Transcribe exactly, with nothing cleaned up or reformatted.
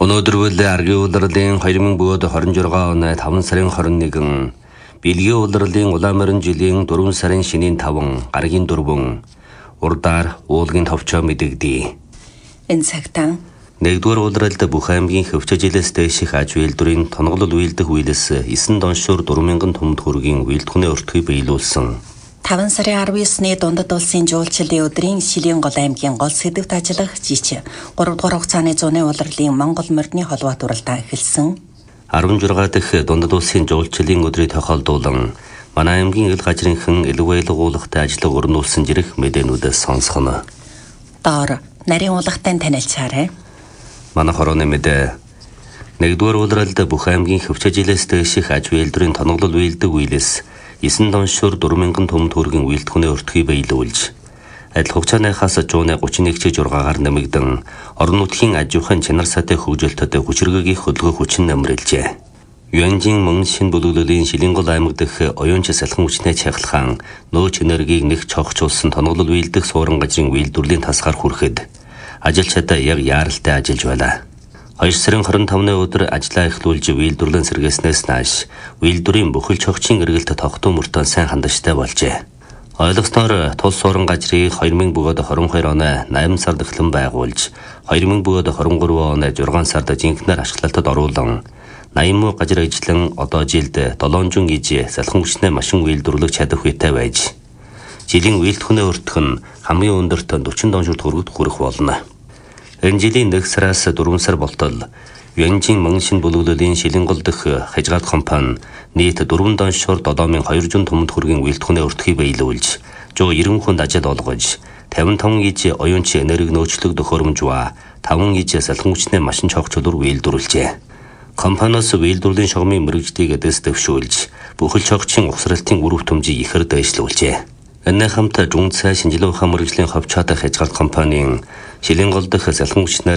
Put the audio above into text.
Өнөөдөр үл аргийн улирлын две тысячи двадцать шесть оны таван сарын двадцать нэгэн, Бэлгийн улирлын Улаанморин жилийн дөрвөн сарын шинийн таван, гарагийн дөрвөн, урдаар уулгийн товчоо мэдэгдээ. Энэ цагтаа нэгдүгээр улиралд бүх аймгийн хөвчөжилээс дээших аж үйлдвэрийн тонголол үйлдэх үйлээс есөн доншуур дөрвөн мянган төмд хүргийн үйлдвэрийн өртгөй биелүүлсэн. таван сарын арван есний дундад улсын жуулчлалын өдрийн Шилийн гол аймгийн гол сэдвт ажиллах жич гурав дугаар хугацааны зуны улирлын Монгол морины холбоо туралдаан эхэлсэн. арван жургаа дахь дундад улсын жуулчлалын өдрийг тохиолдуулан манай аймгийн ил гажрынхан элэг баялгуулахтай ажиллаг өрнүүлсэн жирэх мэдээнүүдээс сонсгоно. Доор нарийн улгатай танилцаарай. Манай хорооны мэдээ. Нэгдүгээр улиралд бүх аймгийн хөвчөжилээс дээших аж үйлдвэрийн тонголол үйлдэг үйлээс есөн доншуур дөрвөн мянган төмд хүргийн үйлдвэрийн өртгөй биелүүлж, адил хугацааныхаас жууны гучин нэг жургаагаар нэмэгдэн орон нутгийн аж ахуйн чанар сайтай хөгжөлтөд хүчиргэгийн хөдөлгөөх хүчин нэмрэлжээ. Юанжин мөн шин бүлэглэлийн Шилэн гол аймаг дэх оюунч салхан хүчнээ чахалхан нөөц энергийг нэг чогчулсан тонголол үйлдэх суурин гажрын үйлдвэрлэлийн тасгаар хүрэхэд ажилчдаа яг яаралтай ажиллаж байлаа. хоёр сарын двадцать тавны өдөр ажлаа эхлүүлж үйлдвэрлэн сэргээснээс нааш үйлдвэрийн бүхэл чогчийн эргэлт тогтуу мөртөө сайн хандажтай болжээ. Ойлгосноор тул суурин гажрыг две тысячи двадцать two оны восемь сард эхлэн байгуулж две тысячи двадцать three оны шесть сард жинхэнээр ашиглалтад оруулан восемьдесят муу гажир ажиллан одоо жилд долоон гэж салхан хүчнээ машин үйлдвэрлэх чадах үйтэй байж жилийн үйлдвэрийн өртөх нь хамгийн өндөрт forty доншуур төгрөгт хүрэх болно. Энэ жилийн нэг сараас дөрвөн сар болтол Юанжин мөн шин бүлэглэлийн Шилэн гол дэх хажгаад компани нийт дөрвөн доншуур seven thousand төмд хүргийн үйлдвэрийн өртгөй биелүүлж one hundred ninety хүнд ажил олгож fifty-five гэж оюунч энерги нөөцлөг төхөөрөмж ба five гэж салхан хүчнээ машин чогчлуур үйлдвэрлэжээ. Компаниос үйлдвэрлэлийн шугамын мэргэжлийг дэс дэвшүүлж бүхэл чогчийн угсралтын үр хөтөмжийг ихэр дэвшлүүлжээ. Энэ хамт Жунцай шинжилгээ ухаан мэргэжлийн ховчоотой хязгаалт компанийн Шилэн гол дэх салхан хүчнээр